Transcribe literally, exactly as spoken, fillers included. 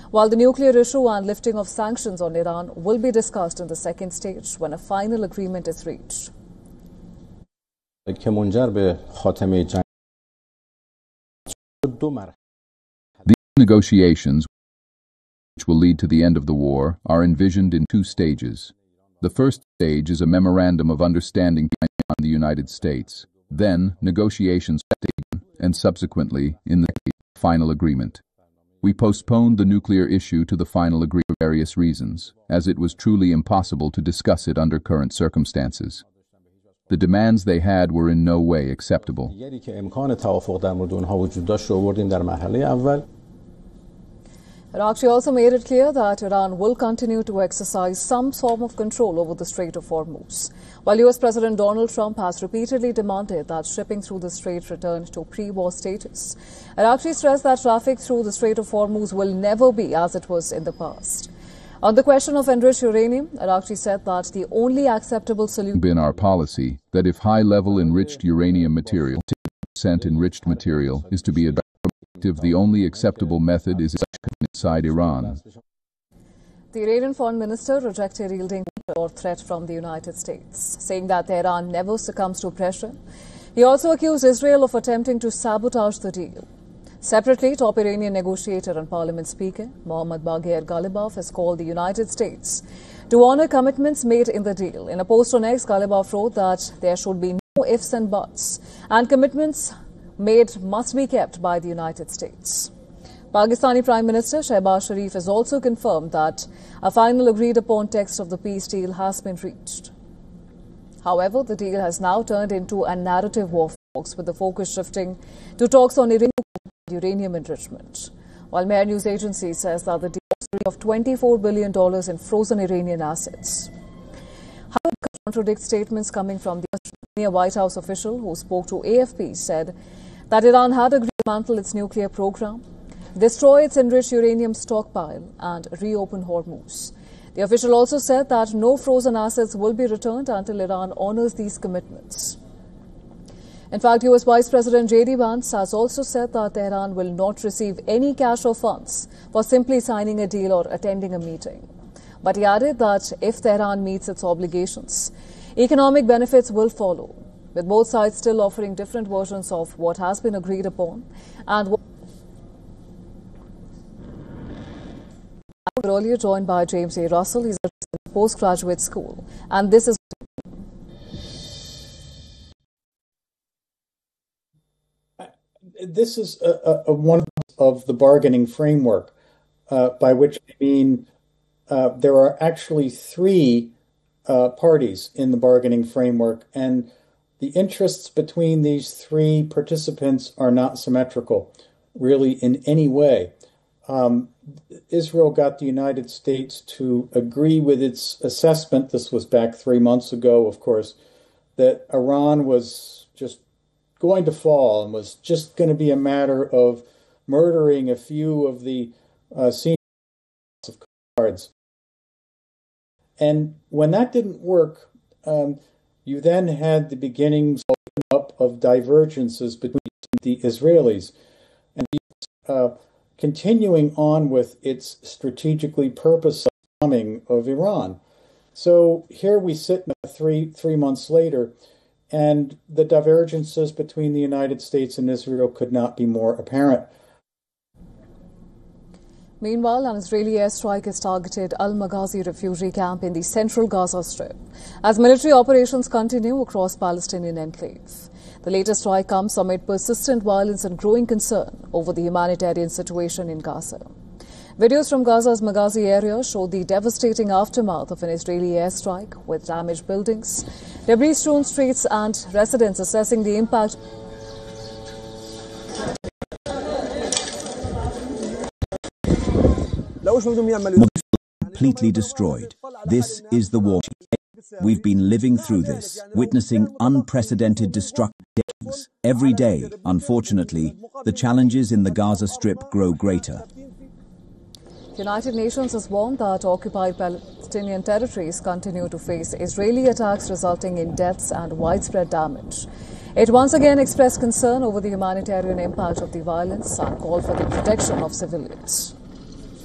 while the nuclear issue and lifting of sanctions on Iran will be discussed in the second stage when a final agreement is reached. These negotiations, which will lead to the end of the war, are envisioned in two stages. The first stage is a memorandum of understanding on the United States, then negotiations and subsequently in the final agreement. We postponed the nuclear issue to the final agreement for various reasons, as it was truly impossible to discuss it under current circumstances. The demands they had were in no way acceptable. Arakchi also made it clear that Iran will continue to exercise some form of control over the Strait of Hormuz, while U S President Donald Trump has repeatedly demanded that shipping through the strait return to pre-war status. Arakchi stressed that traffic through the Strait of Hormuz will never be as it was in the past. On the question of enriched uranium, Arakchi said that the only acceptable solution been our policy that if high-level enriched uranium material, ten percent enriched material, is to be adopted, the only acceptable method is inside Iran. The Iranian foreign minister rejected yielding or threat from the United States, saying that Tehran never succumbs to pressure. He also accused Israel of attempting to sabotage the deal. Separately, top Iranian negotiator and parliament speaker Mohammad Bagher Ghalibaf has called the United States to honor commitments made in the deal. In a post on X, Ghalibaf wrote that there should be no ifs and buts, and commitments made must be kept by the United States. Pakistani Prime Minister Shehbaz Sharif has also confirmed that a final agreed-upon text of the peace deal has been reached. However, the deal has now turned into a narrative war with the focus shifting to talks on uranium enrichment, while Mehr News Agency says that the deal of twenty-four billion dollars in frozen Iranian assets. However, contradicts statements coming from the White House official who spoke to A F P said that Iran had agreed to dismantle its nuclear program, destroy its enriched uranium stockpile and reopen Hormuz. The official also said that no frozen assets will be returned until Iran honors these commitments. In fact, U S Vice President J D Vance has also said that Tehran will not receive any cash or funds for simply signing a deal or attending a meeting. But he added that if Tehran meets its obligations, economic benefits will follow, with both sides still offering different versions of what has been agreed upon and what earlier joined by James A. Russell. He's at the postgraduate school, and this is this is a, a, a one of the bargaining framework, uh, by which I mean uh, there are actually three uh, parties in the bargaining framework, and the interests between these three participants are not symmetrical, really, in any way. Um, Israel got the United States to agree with its assessment, this was back three months ago, of course, that Iran was just going to fall and was just going to be a matter of murdering a few of the uh, senior of cards. And when that didn't work, um, you then had the beginnings up of divergences between the Israelis. And uh, continuing on with its strategically purposeful bombing of Iran. So here we sit now three three months later, and the divergences between the United States and Israel could not be more apparent. Meanwhile, an Israeli airstrike has targeted Al-Maghazi refugee camp in the central Gaza Strip as military operations continue across Palestinian enclave. The latest strike comes amid persistent violence and growing concern over the humanitarian situation in Gaza. Videos from Gaza's Maghazi area show the devastating aftermath of an Israeli airstrike with damaged buildings, debris-strewn streets and residents assessing the impact. Completely destroyed. This is the war. We've been living through this, witnessing unprecedented destruction. Every day, unfortunately, the challenges in the Gaza Strip grow greater. The United Nations has warned that occupied Palestinian territories continue to face Israeli attacks resulting in deaths and widespread damage. It once again expressed concern over the humanitarian impact of the violence and called for the protection of civilians.